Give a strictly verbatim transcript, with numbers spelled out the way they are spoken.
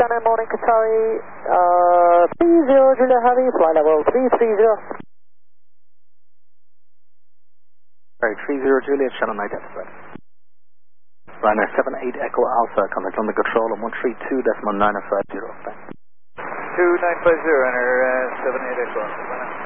Skyline morning, Qatari, uh, three zero Julia Heavy, flight level three three zero. Alright, three zero Julia, channel nine Delta. Runner seven eight Echo Alpha, contact on the control on one three two decimal nine five zero. two nine five zero, runner uh, seven eight Echo Alpha.